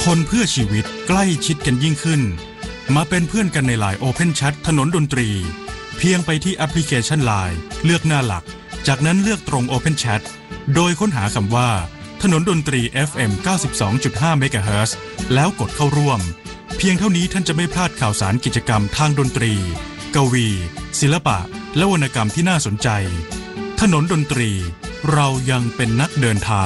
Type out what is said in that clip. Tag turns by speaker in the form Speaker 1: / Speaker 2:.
Speaker 1: คนเพื่อชีวิตใกล้ชิดกันยิ่งขึ้นมาเป็นเพื่อนกันใน LINE Open Chat ถนนดนตรีเพียงไปที่แอปพลิเคชัน LINE เลือกหน้าหลักจากนั้นเลือกตรง Open Chat โดยค้นหาคำว่าถนนดนตรี FM 92.5 MHz แล้วกดเข้าร่วมเพียงเท่านี้ท่านจะไม่พลาดข่าวสารกิจกรรมทางดนตรีกวีศิลปะและวรรณกรรมที่น่าสนใจถนนดนตรีเรายังเป็นนักเดินทาง